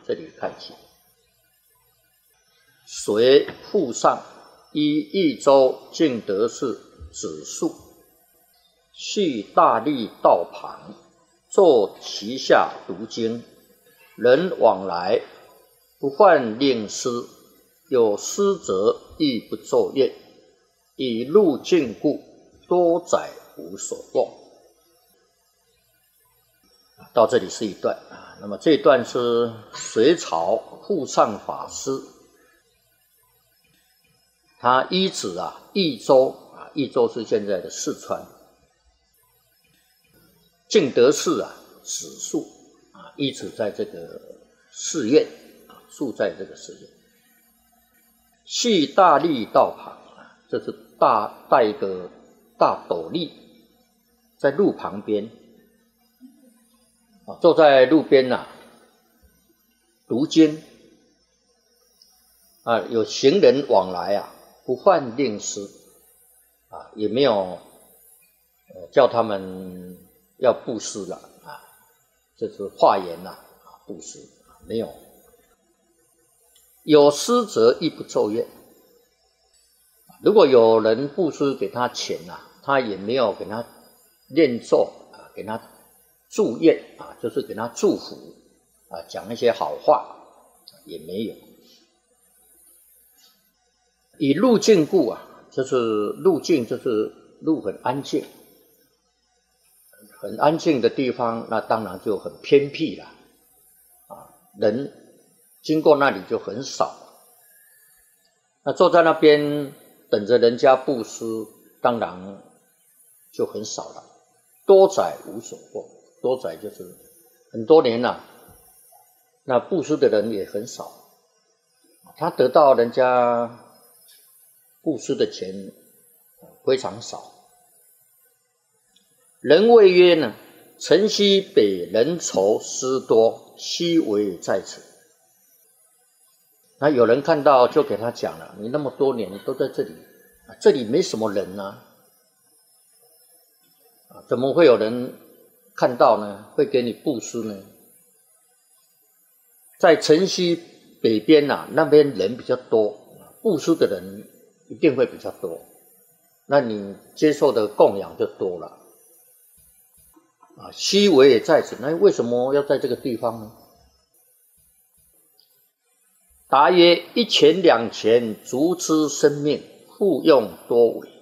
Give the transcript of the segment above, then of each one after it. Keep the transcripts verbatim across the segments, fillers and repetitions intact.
这里看起。随父上依益州净德寺指述，系大利道旁，坐其下读经，人往来，不患令师，有师则亦不作业，以路径故，多载无所望。到这里是一段，那么这一段是隋朝富上法师，他依止啊益州啊，益州是现在的四川，净德寺啊指宿啊，依止在这个寺院啊，住在这个寺院。系大利道旁啊，这是大带一个大斗笠，在路旁边。坐在路边呐、啊，读经啊，有行人往来啊，不犯令师啊，也没有、呃、叫他们要布施了啊，这是化缘呐啊，布施啊没有。有施则亦不奏乐，如果有人布施给他钱呐、啊，他也没有给他念咒啊，给他祝愿啊，就是给他祝福啊，讲一些好话也没有。以路径故啊，就是路径，就是路很安静，很安静的地方，那当然就很偏僻了啊，人经过那里就很少。那坐在那边等着人家布施，当然就很少了。多载无所获。多载就是很多年了、啊，那布施的人也很少，他得到人家布施的钱非常少。人谓曰呢，城西北人稠师多，悉为在此。那有人看到就给他讲了，你那么多年都在这里，这里没什么人啊，怎么会有人看到呢？会给你布施呢？在城西北边啊，那边人比较多，布施的人一定会比较多，那你接受的供养就多了。啊，悉为也在此，那为什么要在这个地方呢？答曰：一钱两钱，足之生命，复用多为。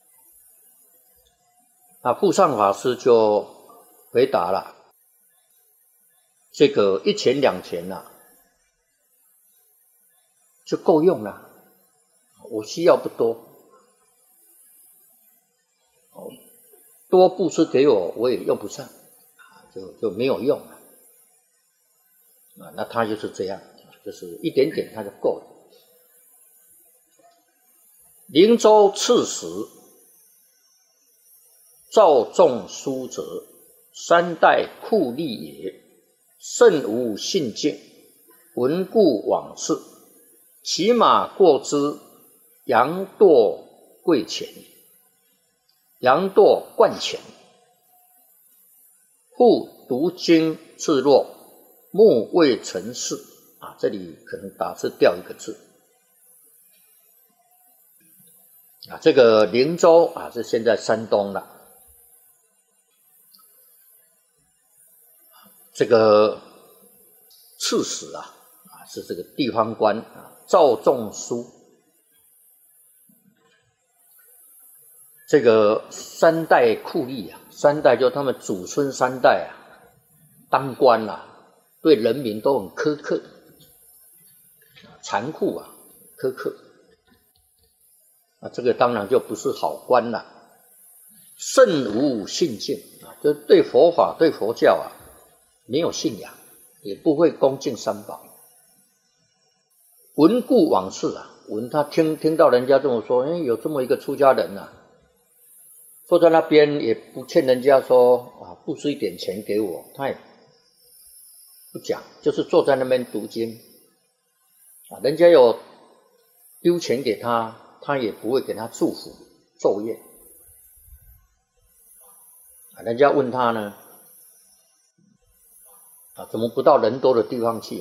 那富上法师就回答了，这个一钱两钱呐、啊，就够用了，我需要不多，多布施给我，我也用不上，就就没有用了。啊，那他就是这样，就是一点点他就够了。灵州刺史赵仲书者，三代酷吏也，甚无信敬，闻故往事，骑马过之，羊堕跪前，羊堕冠前，复读经自若，目未成事啊，这里可能打字掉一个字啊。这个灵州啊，是现在山东了。这个刺史啊，啊是这个地方官啊，赵仲书。这个三代酷吏啊，三代就他们祖孙三代啊，当官啊，对人民都很苛刻、残酷啊，苛刻。啊，这个当然就不是好官了。甚无信敬啊，就对佛法、对佛教啊，没有信仰，也不会恭敬三宝。闻故往事啊，闻他听听到人家这么说，哎，有这么一个出家人啊，坐在那边也不欠人家说啊，布施一点钱给我，他也不讲，就是坐在那边读经啊，人家有丢钱给他，他也不会给他祝福奏乐啊。人家问他呢，啊，怎么不到人多的地方去？